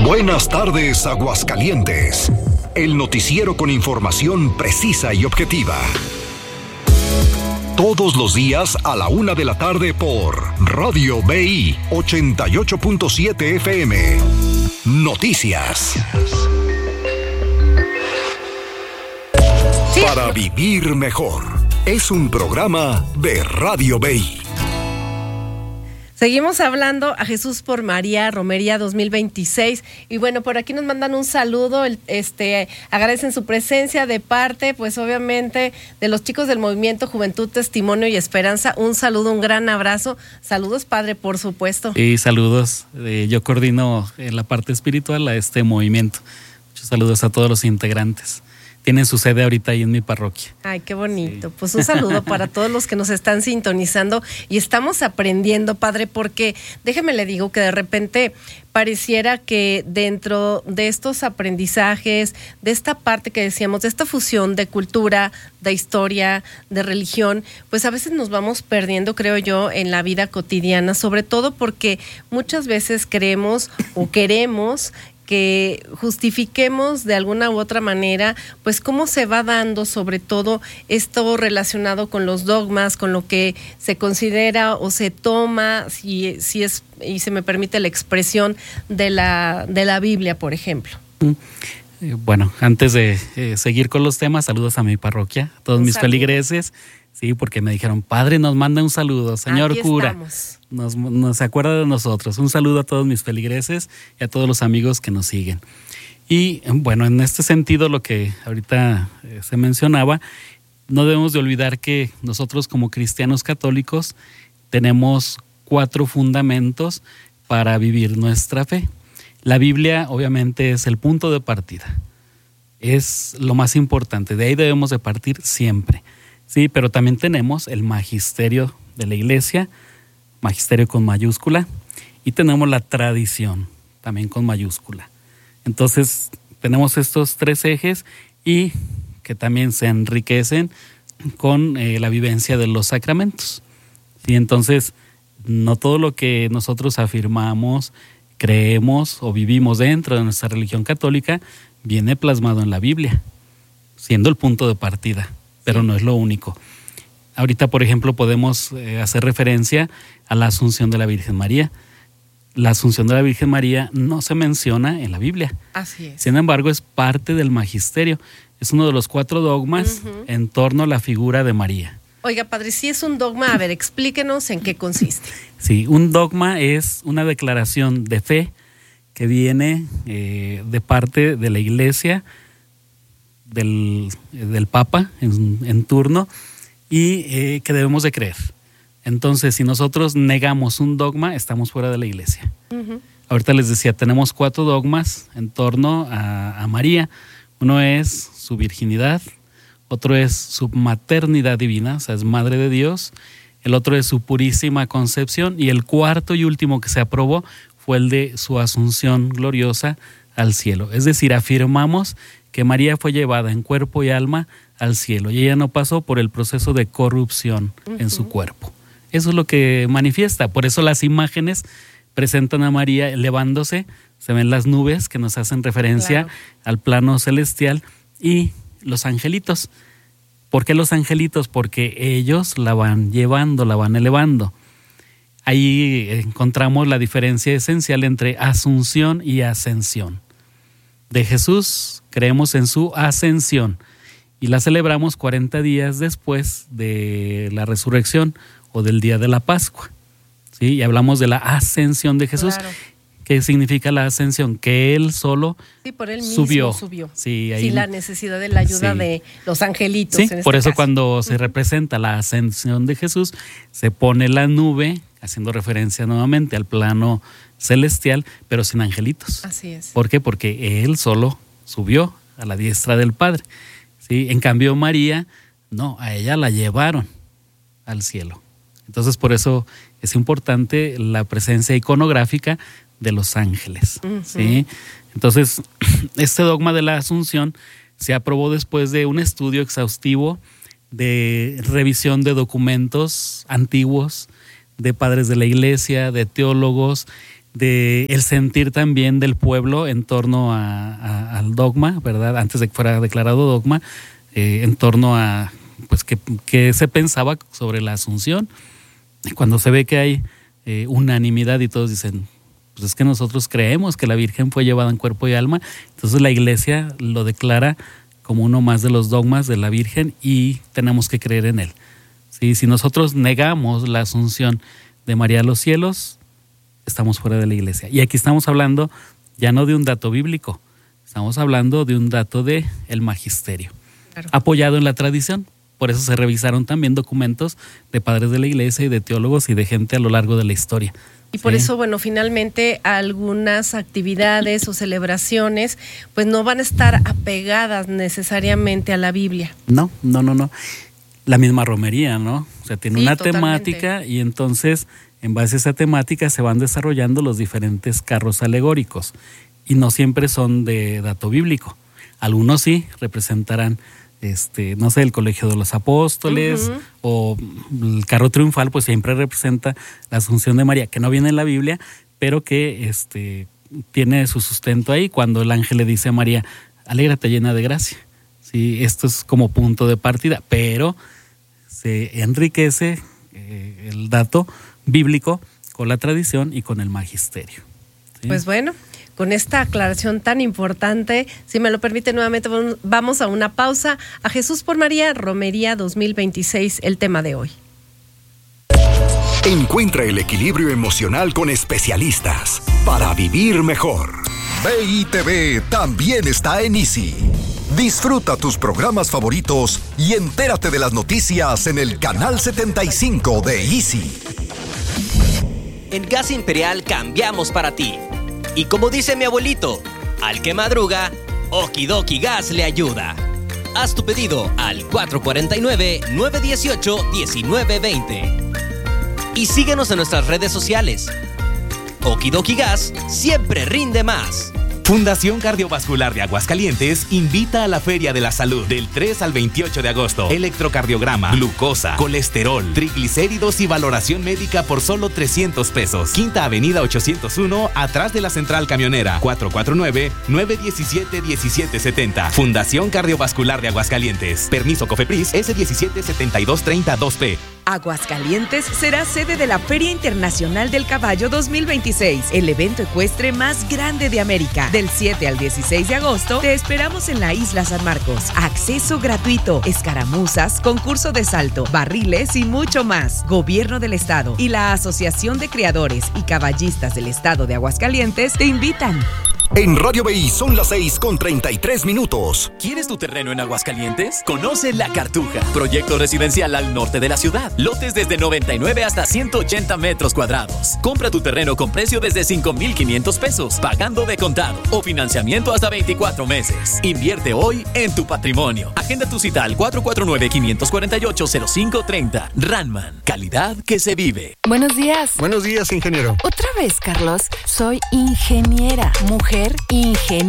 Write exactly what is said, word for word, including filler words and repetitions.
Buenas tardes, Aguascalientes. El noticiero con información precisa y objetiva. Todos los días a la una de la tarde por Radio B I ochenta y ocho punto siete F M. Noticias. Sí. Para vivir mejor. Es un programa de Radio B I. Seguimos hablando a Jesús por María, Romería dos mil veintiséis. Y bueno, por aquí nos mandan un saludo, el, este, agradecen su presencia de parte, pues obviamente, de los chicos del Movimiento Juventud, Testimonio y Esperanza. Un saludo, un gran abrazo. Saludos, padre, por supuesto. Sí, saludos. Eh, yo coordino en la parte espiritual a este movimiento. Muchos saludos a todos los integrantes. Tienen su sede ahorita ahí en mi parroquia. Ay, qué bonito. Sí. Pues un saludo para todos los que nos están sintonizando y estamos aprendiendo, padre, porque déjeme le digo que de repente pareciera que dentro de estos aprendizajes, de esta parte que decíamos, de esta fusión de cultura, de historia, de religión, pues a veces nos vamos perdiendo, creo yo, en la vida cotidiana, sobre todo porque muchas veces creemos o queremos que justifiquemos de alguna u otra manera, pues cómo se va dando sobre todo esto relacionado con los dogmas, con lo que se considera o se toma, si, si es, y se me permite la expresión, de la, de la Biblia, por ejemplo. Eh, bueno, antes de eh, seguir con los temas, saludos a mi parroquia, a todos un mis saludo. feligreses, sí, porque me dijeron, padre, nos manda un saludo, señor Aquí cura. Estamos. Nos, nos acuerda de nosotros. Un saludo a todos mis feligreses y a todos los amigos que nos siguen. Y bueno, en este sentido, lo que ahorita eh, se mencionaba, no debemos de olvidar que nosotros como cristianos católicos tenemos cuatro fundamentos para vivir nuestra fe. La Biblia obviamente es el punto de partida, es lo más importante, de ahí debemos de partir siempre, sí, pero también tenemos el magisterio de la Iglesia, magisterio con mayúscula, y tenemos la tradición también con mayúscula. Entonces tenemos estos tres ejes y que también se enriquecen con eh, la vivencia de los sacramentos. ¿Sí? Entonces no todo lo que nosotros afirmamos, creemos o vivimos dentro de nuestra religión católica viene plasmado en la Biblia, siendo el punto de partida, pero no es lo único. Ahorita, por ejemplo, podemos eh, hacer referencia a la Asunción de la Virgen María. La Asunción de la Virgen María no se menciona en la Biblia. Así es. Sin embargo, es parte del magisterio. Es uno de los cuatro dogmas uh-huh. en torno a la figura de María. Oiga, padre, si es un dogma, a ver, explíquenos en qué consiste. Sí, un dogma es una declaración de fe que viene eh, de parte de la Iglesia, del, del Papa en, en turno, y eh, que debemos de creer. Entonces, si nosotros negamos un dogma, estamos fuera de la Iglesia. Uh-huh. Ahorita les decía, tenemos cuatro dogmas en torno a, a María. Uno es su virginidad, otro es su maternidad divina, o sea, es madre de Dios. El otro es su purísima concepción, y el cuarto y último que se aprobó fue el de su asunción gloriosa al cielo. Es decir, afirmamos que María fue llevada en cuerpo y alma al cielo y ella no pasó por el proceso de corrupción uh-huh. en su cuerpo. Eso es lo que manifiesta. Por eso las imágenes presentan a María elevándose, se ven las nubes que nos hacen referencia claro. al plano celestial, y los angelitos. ¿Por qué los angelitos? Porque ellos la van llevando, la van elevando. Ahí encontramos la diferencia esencial entre asunción y ascensión. De Jesús creemos en su ascensión y la celebramos cuarenta días después de la resurrección o del día de la Pascua. ¿Sí? Y hablamos de la ascensión de Jesús. Claro. ¿Qué significa la ascensión? Que Él solo sí, por él mismo subió. subió. Sí, ahí, Sin la necesidad de la ayuda sí. de los angelitos. Sí, en este por eso caso. cuando se representa la ascensión de Jesús, se pone la nube, haciendo referencia nuevamente al plano celestial, pero sin angelitos. Así es. ¿Por qué? Porque Él solo subió a la diestra del Padre. ¿Sí? En cambio María, no, a ella la llevaron al cielo. Entonces por eso es importante la presencia iconográfica de los ángeles. Uh-huh. ¿Sí? Entonces este dogma de la Asunción se aprobó después de un estudio exhaustivo de revisión de documentos antiguos, de padres de la Iglesia, de teólogos, de el sentir también del pueblo en torno a, a, al dogma, ¿verdad? Antes de que fuera declarado dogma, eh, en torno a pues que, que se pensaba sobre la Asunción. Cuando se ve que hay eh, unanimidad y todos dicen, pues es que nosotros creemos que la Virgen fue llevada en cuerpo y alma, entonces la Iglesia lo declara como uno más de los dogmas de la Virgen y tenemos que creer en él. ¿Sí? Si nosotros negamos la Asunción de María a los cielos, estamos fuera de la Iglesia. Y aquí estamos hablando ya no de un dato bíblico, estamos hablando de un dato de el magisterio, claro, apoyado en la tradición. Por eso se revisaron también documentos de padres de la Iglesia y de teólogos y de gente a lo largo de la historia. Y por sí. eso, bueno, finalmente algunas actividades o celebraciones pues no van a estar apegadas necesariamente a la Biblia. No, no, no, no. La misma romería, ¿no? O sea, tiene Sí, una totalmente. temática y entonces en base a esa temática se van desarrollando los diferentes carros alegóricos y no siempre son de dato bíblico. Algunos sí representarán Este, no sé, el Colegio de los Apóstoles, uh-huh, o el carro triunfal, pues siempre representa la Asunción de María, que no viene en la Biblia, pero que este, tiene su sustento ahí cuando el ángel le dice a María, alégrate llena de gracia. Sí, esto es como punto de partida, pero se enriquece eh, el dato bíblico con la tradición y con el magisterio. ¿Sí? Pues bueno, con esta aclaración tan importante, si me lo permite nuevamente, vamos a una pausa. A Jesús por María, Romería dos mil veintiséis, el tema de hoy. Encuentra el equilibrio emocional con especialistas para vivir mejor. V I T V también está en Easy. Disfruta tus programas favoritos y entérate de las noticias en el canal setenta y cinco de Easy. En Gas Imperial cambiamos para ti. Y como dice mi abuelito, al que madruga, Okidoki Gas le ayuda. Haz tu pedido al cuatro cuatro nueve, nueve uno ocho, uno nueve dos cero. Y síguenos en nuestras redes sociales. Okidoki Gas siempre rinde más. Fundación Cardiovascular de Aguascalientes invita a la Feria de la Salud del tres al veintiocho de agosto. Electrocardiograma, glucosa, colesterol, triglicéridos y valoración médica por solo trescientos pesos. Quinta Avenida ochocientos uno, atrás de la Central Camionera. cuatro cuatro nueve, nueve uno siete, uno siete siete cero. Fundación Cardiovascular de Aguascalientes. Permiso COFEPRIS S diecisiete setenta y dos treinta dos P. Aguascalientes será sede de la Feria Internacional del Caballo dos mil veintiséis, el evento ecuestre más grande de América. Del siete al dieciséis de agosto, te esperamos en la Isla San Marcos. Acceso gratuito, escaramuzas, concurso de salto, barriles y mucho más. Gobierno del Estado y la Asociación de Criadores y Caballistas del Estado de Aguascalientes te invitan. En Radio B I son las seis con treinta y tres minutos. ¿Quieres tu terreno en Aguascalientes? Conoce La Cartuja, proyecto residencial al norte de la ciudad. Lotes desde noventa y nueve hasta ciento ochenta metros cuadrados. Compra tu terreno con precio desde cinco mil quinientos pesos, pagando de contado o financiamiento hasta veinticuatro meses. Invierte hoy en tu patrimonio. Agenda tu cita al cuatro cuatro nueve, cinco cuatro ocho, cero cinco tres cero. Ranman, calidad que se vive. Buenos días. Buenos días, ingeniero. Otra vez, Carlos. Soy ingeniera, mujer ingeniera.